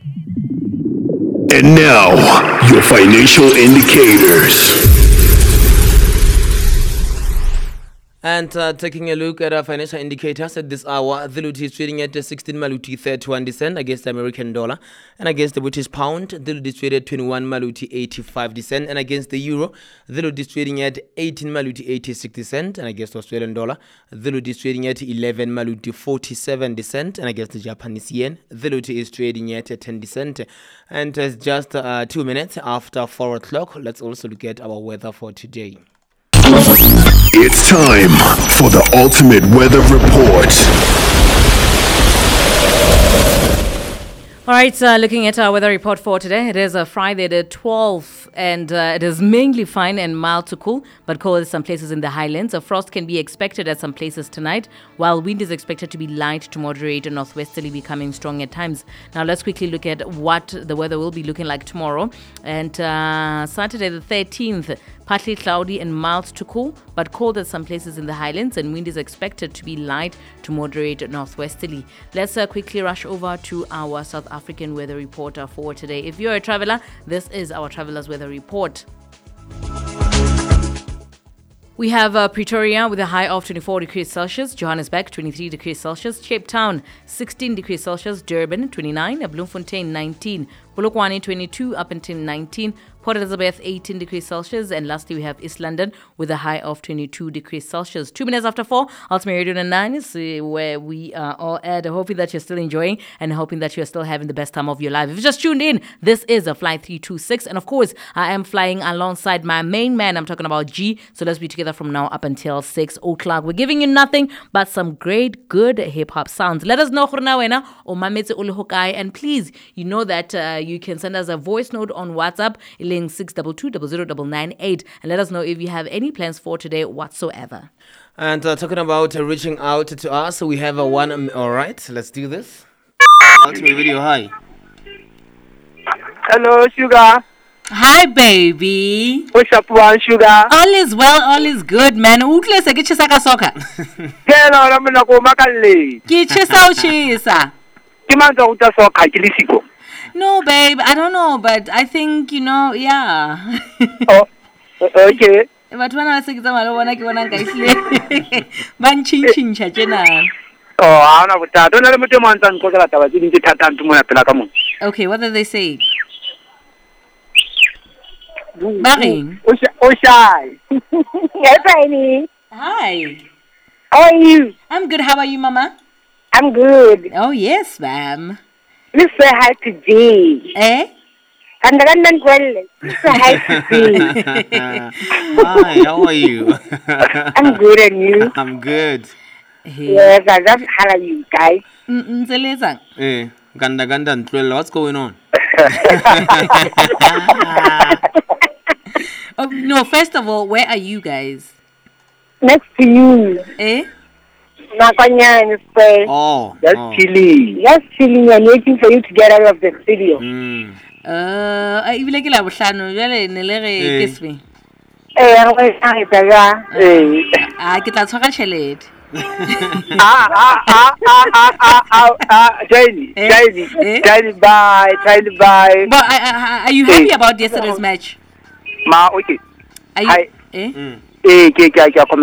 And now, your financial indicators. And taking a look at our financial indicators at this hour, the Luti is trading at 16 Maluti 31 cent against the American dollar, and against the British pound, the Luti is trading at 21 Maluti 85 cent, and against the euro, the Luti is trading at 18 Maluti 86 cent, and against the Australian dollar, the Luti is trading at 11 Maluti 47 cent, and against the Japanese yen, the Luti is trading at 10 cent. And just 2 minutes after 4 o'clock, let's also look at our weather for today. It's time for the ultimate weather report. All right, looking at our weather report for today, it is a Friday the 12th, and it is mainly fine and mild to cool, but cold in some places in the highlands. A frost can be expected at some places tonight, while wind is expected to be light to moderate and northwesterly, becoming strong at times. Now, let's quickly look at what the weather will be looking like tomorrow. And Saturday the 13th, partly cloudy and mild to cool, but cold at some places in the highlands, and wind is expected to be light to moderate northwesterly. Let's quickly rush over to our South African weather reporter for today. If you're a traveler, this is our traveler's weather report. We have Pretoria with a high of 24 degrees Celsius, Johannesburg 23 degrees Celsius, Cape Town 16 degrees Celsius, Durban 29, Bloemfontein 19, Polokwane 22, Upington 19, Port Elizabeth 18 degrees Celsius, and lastly we have East London with a high of 22 degrees Celsius. 2 minutes after 4, Ultimate Radio 9 is where we are all at. Hoping that you're still enjoying and hoping that you're still having the best time of your life. If you just tuned in, this is a Flight 326, and of course I am flying alongside my main man. I'm talking about G, so let's be together from now up until 6 o'clock. We're giving you nothing but some great, good hip-hop sounds. Let us know and please, you know that you can send us a voice note on WhatsApp 622-009998, and let us know if you have any plans for today whatsoever. And talking about reaching out to us, we have a one. All right, let's do this. Ultimate video, hi. Hello, Sugar. Hi, baby. What's up, one Sugar? All is well, all is good, man. Utle se ke chisa ka soka. Hello, ramena ko makalle. Ke chisa o chisa. Ke manza uta soka ke lisiko. No, babe, I don't know, but I think, yeah. Oh, okay. But when I say that, I don't want to go Oh, I don't know what don't let me do man tan ko sala tawa din tatan tu mo na pela kamu. Okay, what did they say? Baring. Oh, shy. Yes, Amy. Hi. How are you? I'm good. How are you, Mama? I'm good. Oh, yes, ma'am. Let's say hi to G. Eh? And the London well. Let's say hi to G. Hi, how are you? I'm good, and you? I'm good. Hey. Yes, I love how are you guys? Hey, Ganda and Twella, what's going on? Oh, no, first of all, where are you guys? Next to you. Eh? Nakanya is Oh. That's chilly. just chilling and waiting for you to get out of the studio. I like la bohlano jale ne le re kiss me. I'm going to say Ke tla tshwara tšhelete. Jenny, bye. But are you happy about yesterday's match? Ma, okay. Are you? Hi. Eh? Eh,